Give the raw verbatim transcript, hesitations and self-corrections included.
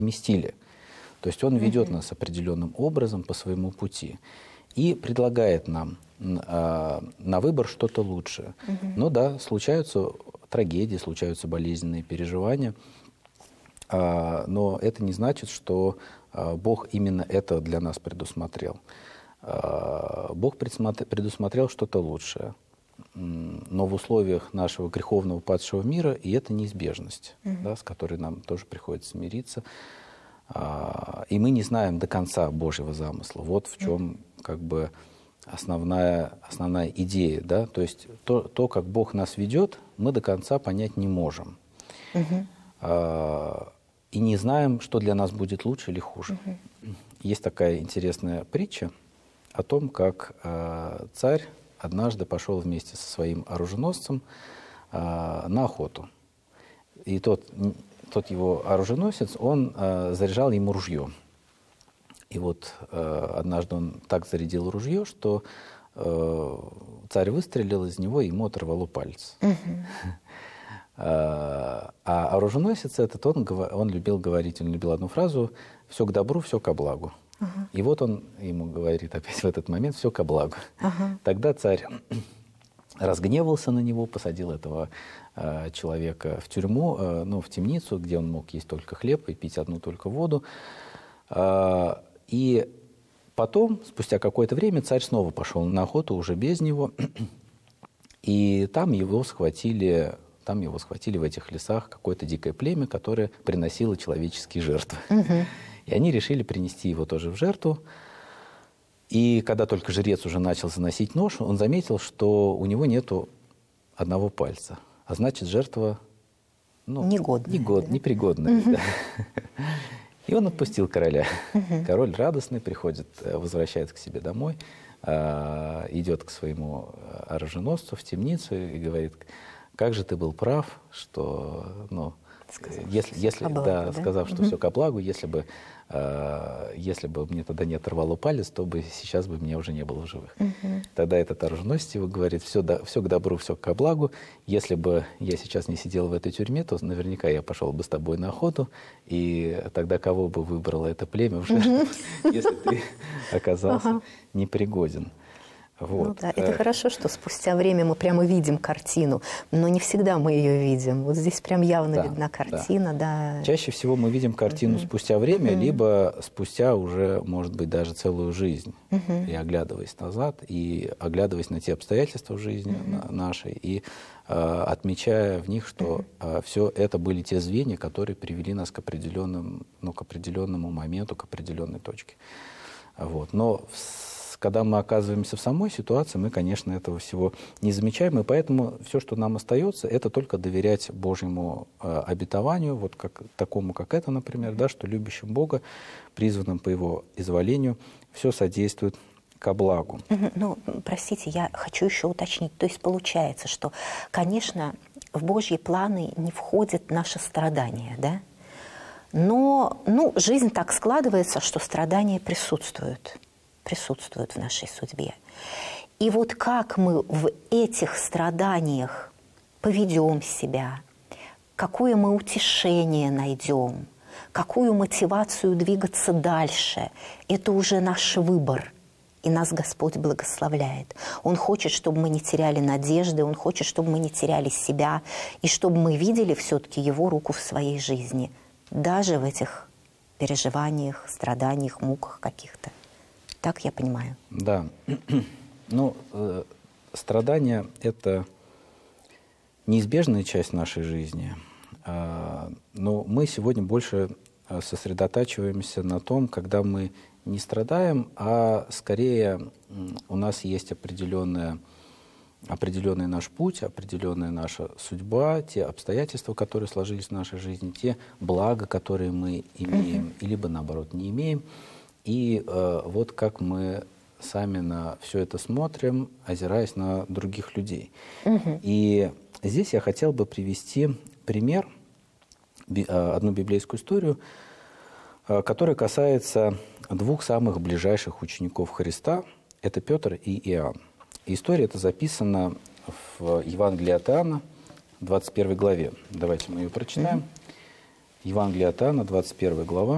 стиле. То есть он ведет Мгм. нас определенным образом по своему пути и предлагает нам э, на выбор что-то лучшее. Мгм. Но да, случаются трагедии, случаются болезненные переживания, э, но это не значит, что э, Бог именно это для нас предусмотрел. Э, Бог предусмотр- предусмотрел что-то лучшее, м, но в условиях нашего греховного падшего мира, и это неизбежность, Мгм. да, с которой нам тоже приходится смириться. А, И мы не знаем до конца Божьего замысла. Вот в чем как бы основная, основная идея. Да? То есть то, то, как Бог нас ведет, мы до конца понять не можем. Мгм. А, И не знаем, что для нас будет лучше или хуже. Есть такая интересная притча о том, как а, царь однажды пошел вместе со своим оруженосцем а, на охоту. И тот, н- тот его оруженосец, он э, заряжал ему ружье. И вот э, однажды он так зарядил ружье, что э, царь выстрелил из него, и ему оторвало палец. Мгм. А а оруженосец этот, он, гова- он любил говорить, он любил одну фразу: «Все к добру, все ко благу». Ага. И вот он ему говорит опять в этот момент: «Все ко благу». Ага. Тогда царь разгневался на него, посадил этого э, человека в тюрьму, э, ну, в темницу, где он мог есть только хлеб и пить одну только воду. А, и потом, спустя какое-то время, царь снова пошел на охоту уже без него, и там его схватили, там его схватили в этих лесах какое-то дикое племя, которое приносило человеческие жертвы. Мгм. И они решили принести его тоже в жертву. И когда только жрец уже начал заносить нож, он заметил, что у него нету одного пальца. А значит, жертва ну, Негодная, негод, да? непригодная. Да. И он отпустил короля. Мгм. Король радостный приходит, э, возвращается к себе домой, а, идет к своему э, оруженосцу в темницу и говорит: как же ты был прав, что, ну, Сказав, э, что если, всё если, ко благу, да, да? сказав, что Мгм. все ко благу, если бы, э, если бы мне тогда не оторвало палец, то бы сейчас бы меня уже не было в живых. Мгм. Тогда этот оруженосец его говорит: все, да, все к добру, все ко благу. Если бы я сейчас не сидел в этой тюрьме, то наверняка я пошел бы с тобой на охоту, и тогда кого бы выбрало это племя в жертву, если ты оказался Ага. непригоден. Ну Вот. да, это Э, хорошо, что спустя время мы прямо видим картину, но не всегда мы ее видим. Вот здесь прям явно Да, видна да. картина, да. Чаще всего мы видим картину Мгм. спустя время, Мгм. либо спустя уже, может быть, даже целую жизнь. Мгм. И оглядываясь назад, и оглядываясь на те обстоятельства в жизни на- нашей, и э, отмечая в них, что все это были те звенья, которые привели нас к, определенным, ну, к определенному моменту, к определенной точке. Вот. Но в с- когда мы оказываемся в самой ситуации, мы, конечно, этого всего не замечаем, и поэтому все, что нам остается, это только доверять Божьему э, обетованию, вот как, такому, как это, например, да, что любящим Бога, призванным по Его изволению, все содействует ко благу. Мгм. Ну, простите, я хочу еще уточнить. То есть получается, что, конечно, в Божьи планы не входит наше страдание, да? Но, ну, жизнь так складывается, что страдания присутствуют, присутствуют в нашей судьбе. И вот как мы в этих страданиях поведем себя, какое мы утешение найдем, какую мотивацию двигаться дальше, это уже наш выбор. И нас Господь благословляет. Он хочет, чтобы мы не теряли надежды, Он хочет, чтобы мы не теряли себя, и чтобы мы видели все-таки Его руку в своей жизни, даже в этих переживаниях, страданиях, муках каких-то. Так я понимаю. Да. Ну, э, страдания – это неизбежная часть нашей жизни. А, но мы сегодня больше э, сосредотачиваемся на том, когда мы не страдаем, а скорее м, у нас есть определенная, определенный наш путь, определенная наша судьба, те обстоятельства, которые сложились в нашей жизни, те блага, которые мы имеем, и либо наоборот не имеем. И э, вот как мы сами на все это смотрим, озираясь на других людей. И здесь я хотел бы привести пример, би- э, одну библейскую историю, э, которая касается двух самых ближайших учеников Христа. Это Петр и Иоанн. И история эта записана в Евангелии от Иоанна, двадцать первой главе. Давайте мы ее прочитаем. Евангелие от Иоанна, двадцать первая глава.